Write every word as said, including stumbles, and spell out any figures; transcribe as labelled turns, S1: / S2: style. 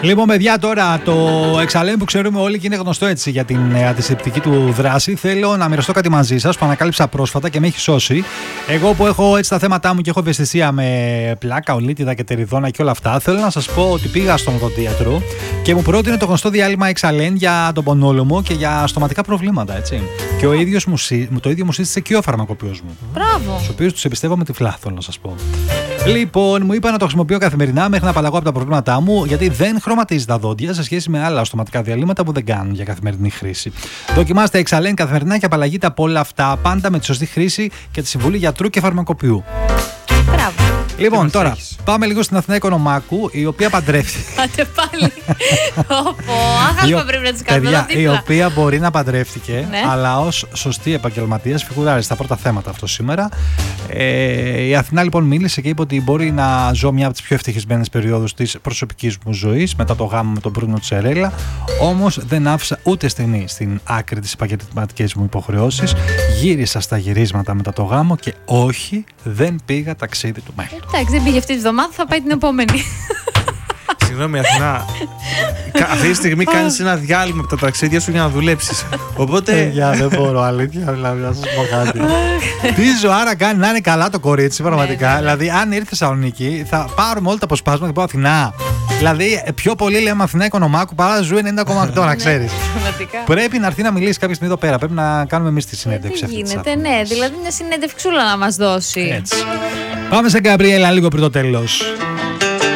S1: Λοιπόν, παιδιά, τώρα το εξαλέν που ξέρουμε όλοι και είναι γνωστό έτσι για την αντισηπτική του δράση. Θέλω να μοιραστώ κάτι μαζί σας που ανακάλυψα πρόσφατα και με έχει σώσει. Εγώ που έχω έτσι τα θέματα μου και έχω ευαισθησία με πλάκα, ολίτιδα και τεριδόνα και όλα αυτά, θέλω να σας πω ότι πήγα στον οδοντίατρο και μου πρότεινε το γνωστό διάλειμμα εξαλέν για τον πονόλωμο και για στοματικά προβλήματα, έτσι. Και ο ίδιος μου, το ίδιο μου σύστησε και ο φαρμακοποιός μου.
S2: Μπράβο.
S1: Στους οποίους τους εμπιστεύομαι τυφλά, θέλω να σας πω. Λοιπόν, μου είπα να το χρησιμοποιώ καθημερινά μέχρι να απαλλαγώ από τα προβλήματά μου, γιατί δεν χρωματίζει τα δόντια σε σχέση με άλλα στοματικά διαλύματα που δεν κάνουν για καθημερινή χρήση. Δοκιμάστε εξαλέν καθημερινά και απαλλαγείτε από όλα αυτά, πάντα με τη σωστή χρήση και τη συμβουλή γιατρού και φαρμακοποιού.
S2: Μπράβο.
S1: Λοιπόν, τώρα έχεις. Πάμε λίγο στην Αθηνά Οικονομάκου, η οποία παντρεύτηκε.
S2: Άντε πάλι. Όπο, άχαλμα πρέπει να της κάνουμε.
S1: Παιδιά, η οποία μπορεί να παντρεύτηκε,
S2: ναι.
S1: αλλά ως σωστή επαγγελματίας φιγουράρει στα πρώτα θέματα αυτό σήμερα. Ε, η Αθηνά λοιπόν μίλησε και είπε ότι μπορεί να ζω μια από τις πιο ευτυχισμένες περιόδους της προσωπικής μου ζωής μετά το γάμο με τον Μπρούνο Τσερέλα. Όμως δεν άφησα ούτε στιγμή στην άκρη της επαγγελματικής μου υποχρεώσεις. Γύρισα στα γυρίσματα μετά το γάμο και όχι, δεν πήγα ταξίδι του μέλλον.
S2: Εντάξει, δεν πήγε αυτή τη βδομάδα, θα πάει την επόμενη.
S3: Συγγνώμη, Αθηνά. Αυτή τη στιγμή κάνεις ένα διάλειμμα από τα ταξίδια σου για να δουλέψεις. Οπότε.
S1: Για δεν μπορώ, αλήθεια, δηλαδή, να σας πω κάτι. Τι ζωάρα κάνει να είναι καλά το κορίτσι, πραγματικά. Δηλαδή, αν ήρθε Θεσσαλονίκη, θα πάρουμε όλα τα αποσπάσματα και πω Αθηνά. Δηλαδή, πιο πολύ λέμε Αθηνά Οικονομάκου παρά Ζου ενενήντα κόμμα οκτώ, να ξέρεις. Πρέπει να έρθει να μιλήσει κάποια στιγμή εδώ πέρα. Πρέπει να κάνουμε εμείς τη συνέντευξη αυτή.
S2: Γίνεται, ναι, δηλαδή μια συνέντευξούλα να μας δώσει.
S1: Έτσι. Πάμε σε Γκαμπριέλα λίγο πριν το τέλος.